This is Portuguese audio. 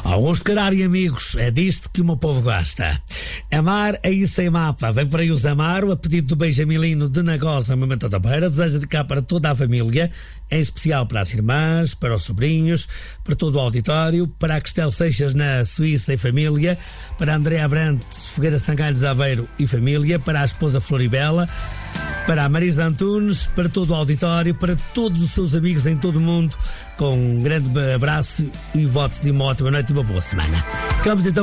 Augusto Carraro e amigos, é disto que o meu povo gosta. Amar é isso sem mapa. Vem para aí os Amaro, a pedido do Benjamilino de Nagosa, Momento da Beira. Deseja de cá para toda a família, em especial para as irmãs, para os sobrinhos, para todo o auditório, para a Cristel Seixas na Suíça e família, para a Andréa Abrantes, Fogueira Sangalhos Aveiro e família, para a esposa Floribela, para a Marisa Antunes, para todo o auditório, para todos os seus amigos em todo o mundo, com um grande abraço e votos de uma ótima noite e uma boa semana. Ficamos então